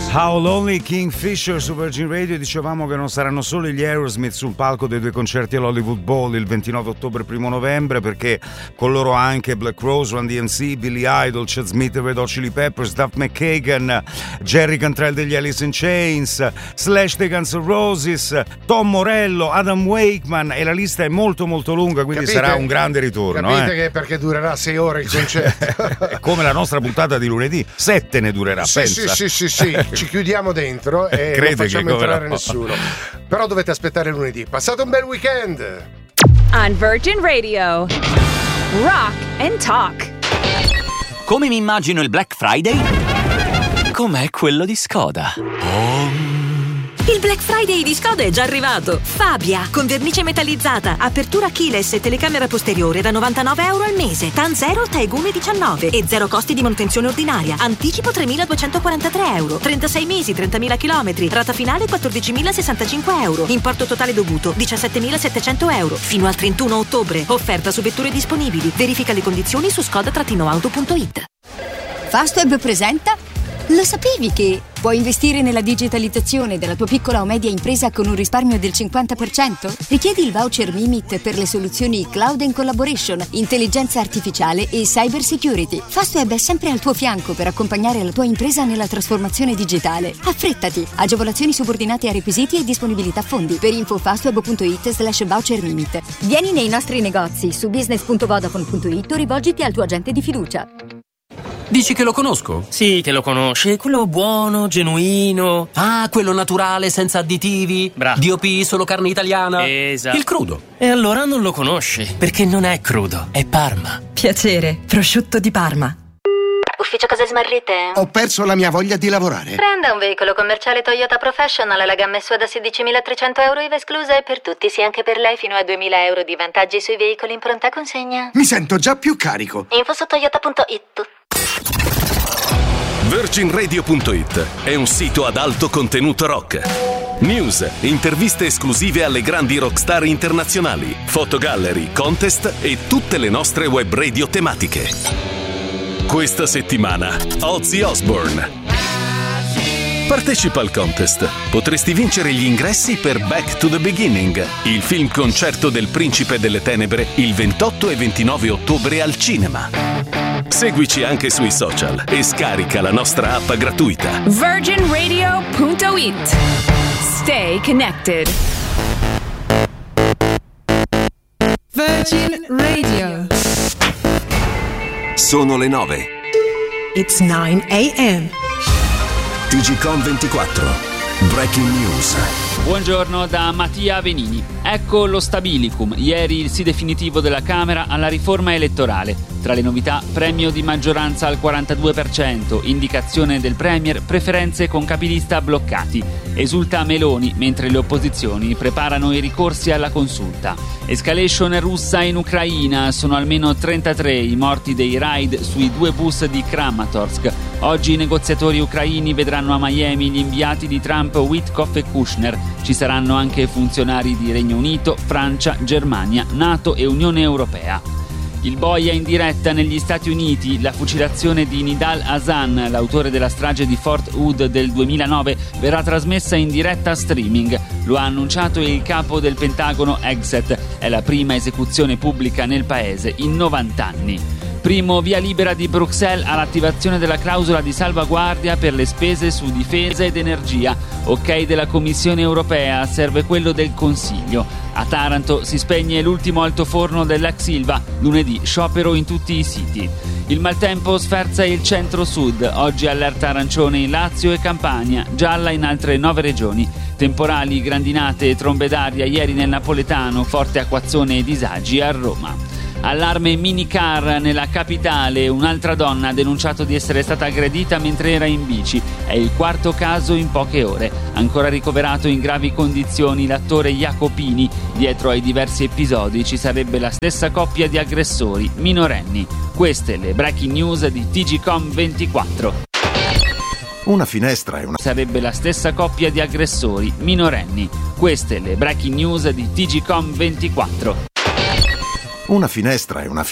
How Lonely Kingfisher su Virgin Radio. Dicevamo che non saranno solo gli Aerosmith sul palco dei 2 concerti all'Hollywood Bowl il 29 ottobre e 1 novembre, perché con loro anche Black Rose, Run DMC, Billy Idol, Chad Smith e Red Hot Chili Peppers, Duff McKagan, Jerry Cantrell degli Alice in Chains, Slash dei Guns N' Roses, Tom Morello, Adam Wakeman, e la lista è molto molto lunga, quindi sarà un grande ritorno. Capite che perché durerà 6 ore il concerto. Come la nostra puntata di lunedì, 7 ne durerà, pensa. Sì. Ci chiudiamo dentro e non facciamo entrare nessuno. Però dovete aspettare lunedì. Passate un bel weekend. On Virgin Radio, Rock and Talk. Come mi immagino il Black Friday? Com'è quello di Skoda. Il Black Friday di Skoda è già arrivato. Fabia, con vernice metallizzata, apertura keyless e telecamera posteriore da €99 al mese. TAN 0, Taegumi 19 e 0 costi di manutenzione ordinaria. Anticipo €3.243. 36 mesi, 30.000 chilometri. Rata finale €14.065. Importo totale dovuto €17.700. Fino al 31 ottobre. Offerta su vetture disponibili. Verifica le condizioni su skoda-auto.it. Fastweb presenta. Lo sapevi che puoi investire nella digitalizzazione della tua piccola o media impresa con un risparmio del 50%? Richiedi il voucher Mimit per le soluzioni Cloud and Collaboration, intelligenza artificiale e cyber security. Fastweb è sempre al tuo fianco per accompagnare la tua impresa nella trasformazione digitale. Affrettati! Agevolazioni subordinate a requisiti e disponibilità fondi. Per info fastweb.it/voucher Mimit. Vieni nei nostri negozi su business.vodafone.it o rivolgiti al tuo agente di fiducia. Dici che lo conosco? Sì, che lo conosci, quello buono, genuino. Ah, quello naturale, senza additivi. Bravo. DOP, solo carne italiana. Esatto. Il crudo. E allora non lo conosci, perché non è crudo, è Parma. Piacere, prosciutto di Parma. Ufficio cose smarrite? Ho perso la mia voglia di lavorare. Prenda un veicolo commerciale Toyota Professional, la gamma SUV da €16.300 IVA esclusa e per tutti, sì anche per lei, fino a €2.000 di vantaggi sui veicoli in pronta consegna. Mi sento già più carico. Info su toyota.it. VirginRadio.it è un sito ad alto contenuto rock. News, interviste esclusive alle grandi rockstar internazionali, fotogallery, contest e tutte le nostre web radio tematiche. Questa settimana, Ozzy Osbourne. Partecipa al contest. Potresti vincere gli ingressi per Back to the Beginning, il film concerto del Principe delle Tenebre, il 28 e 29 ottobre al cinema. Seguici anche sui social e scarica la nostra app gratuita. VirginRadio.it. Stay connected. Virgin Radio. Sono le 9. It's 9 a.m. TGcom 24. Breaking News. Buongiorno da Mattia Venini. Ecco lo stabilicum. Ieri il sì definitivo della Camera alla riforma elettorale. Tra le novità, premio di maggioranza al 42%, indicazione del Premier, preferenze con capilista bloccati. Esulta Meloni, mentre le opposizioni preparano i ricorsi alla consulta. Escalation russa in Ucraina, sono almeno 33 i morti dei raid sui 2 bus di Kramatorsk. Oggi i negoziatori ucraini vedranno a Miami gli inviati di Trump, Witkoff e Kushner. Ci saranno anche funzionari di Regno Unito, Francia, Germania, NATO e Unione Europea. Il boia in diretta negli Stati Uniti, la fucilazione di Nidal Hasan, l'autore della strage di Fort Hood del 2009, verrà trasmessa in diretta streaming. Lo ha annunciato il capo del Pentagono Hegseth. È la prima esecuzione pubblica nel paese in 90 anni. Primo via libera di Bruxelles all'attivazione della clausola di salvaguardia per le spese su difesa ed energia. Ok della Commissione Europea, serve quello del Consiglio. A Taranto si spegne l'ultimo altoforno dell'ex Ilva, lunedì sciopero in tutti i siti. Il maltempo sferza il centro-sud, oggi allerta arancione in Lazio e Campania, gialla in altre 9 regioni. Temporali, grandinate e trombe d'aria ieri nel napoletano, forte acquazzone e disagi a Roma. Allarme minicar nella capitale, un'altra donna ha denunciato di essere stata aggredita mentre era in bici. È il 4º caso in poche ore. Ancora ricoverato in gravi condizioni l'attore Jacopini. Dietro ai diversi episodi ci sarebbe la stessa coppia di aggressori minorenni. Queste le breaking news di TGcom 24. Una finestra è una... Sarebbe la stessa coppia di aggressori minorenni. Queste le breaking news di TGcom 24. Una finestra è una